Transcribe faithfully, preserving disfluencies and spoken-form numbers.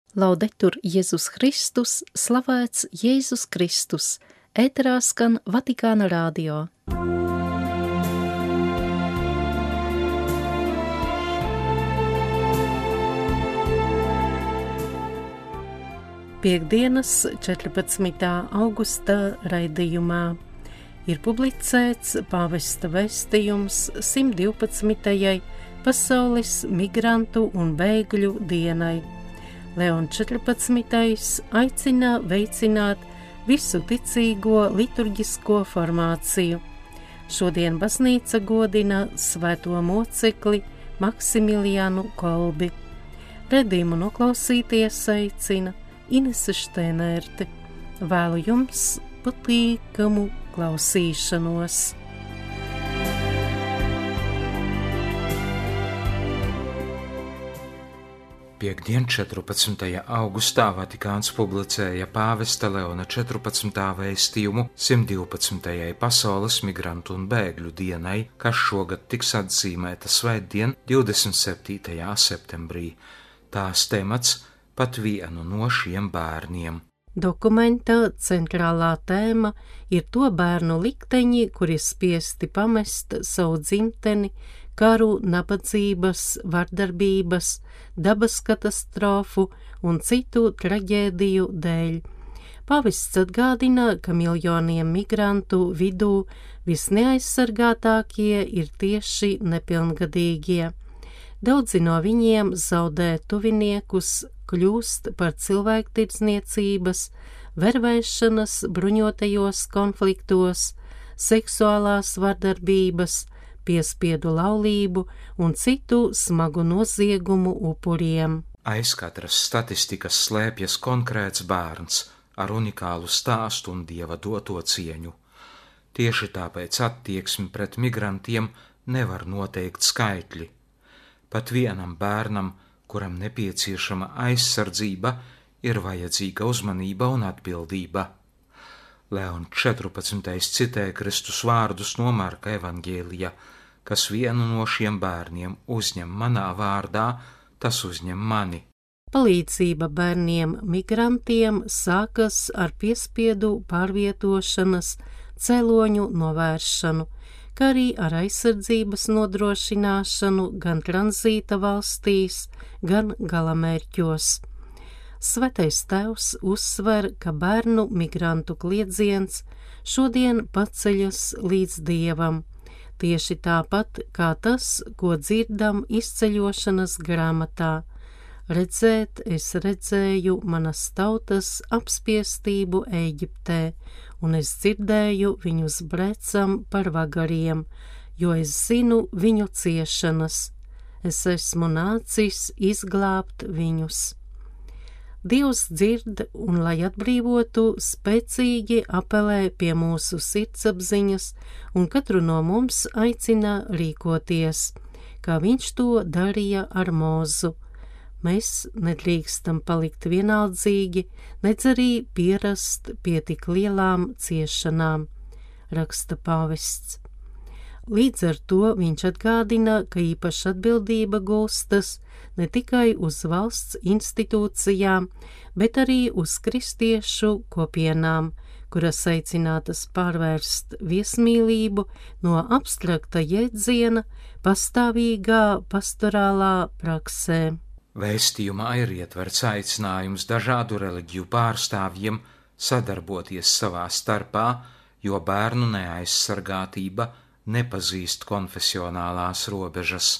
Laudetur Jēzus Kristus, slavēts Jēzus Kristus, ēterā skan Vatikāna radio. Piektdienas četrpadsmitā augusta raidījumā ir publicēts pāvesta vēstījums simt divpadsmitajai pasaules migrantu un bēgļu dienai. Leons četrpadsmitais aicina veicināt visu ticīgo liturģisko formāciju. Šodien baznīca godina svēto mocekli Maksimiliānu Kolbi. Redījumu noklausīties aicina Inese Štēnerte. Vēlu jums patīkamu klausīšanos. Piektdien, četrpadsmitajā augustā, Vatikāns publicēja pāvesta Leona četrpadsmitā vēstījumu simt divpadsmitajai pasaules migrantu un bēgļu dienai, kas šogad tiks atzīmēta svētdien, divdesmit septītajā septembrī. Tās temats – pat vienu no šiem bērniem. Dokumenta centrālā tēma ir to bērnu likteņi, kuri spiesti pamest savu dzimteni, karu, nabadzības, vardarbības, dabas katastrofu un citu traģēdiju dēļ. Pāvests atgādina, ka miljoniem migrantu vidū visneaizsargātākie ir tieši nepilngadīgie. Daudzi no viņiem zaudē tuviniekus, kļūst par cilvēktirdzniecības, vervēšanas bruņotajos konfliktos, seksuālās vardarbības, piespiedu laulību un citu smagu noziegumu upuriem. Aiz katras statistikas slēpjas konkrēts bērns ar unikālu stāstu un Dieva doto cieņu. Tieši tāpēc attieksmi pret migrantiem nevar noteikt skaitļi. Pat vienam bērnam, kuram nepieciešama aizsardzība, ir vajadzīga uzmanība un atbildība. Leons četrpadsmitais citē Kristus vārdus no Marka evaņģēlija, kas vienu no šiem bērniem uzņem manā vārdā, tas uzņem mani. Palīdzība bērniem migrantiem sākas ar piespiedu pārvietošanas cēloņu novēršanu, kā arī ar aizsardzības nodrošināšanu gan tranzīta valstīs, gan galamērķos. Svētais Tēvs uzsver, ka bērnu migrantu kliedziens šodien paceļas līdz Dievam, tieši tāpat kā tas, ko dzirdam izceļošanas grāmatā. Redzēt, es redzēju manas tautas apspiestību Ēģiptē, un es dzirdēju viņus brecam par vagariem, jo es zinu viņu ciešanas. Es esmu nācis izglābt viņus. Dievs dzird un, lai atbrīvotu, spēcīgi apelē pie mūsu sirdsapziņas un katru no mums aicina rīkoties, kā viņš to darīja ar Mūzu. Mēs nedrīkstam palikt vienaldzīgi, nedz arī pierast pie tik lielām ciešanām, raksta pāvests. Līdz ar to viņš atgādina, ka īpaša atbildība gulstas ne tikai uz valsts institūcijām, bet arī uz kristiešu kopienām, kuras aicinātas pārvērst viesmīlību no abstrakta jēdziena pastāvīgā pastorālā praksē. Vēstījumā ir ietverts aicinājums dažādu reliģiju pārstāvjiem sadarboties savā starpā, jo bērnu neaizsargātība nepazīst konfesionālās robežas.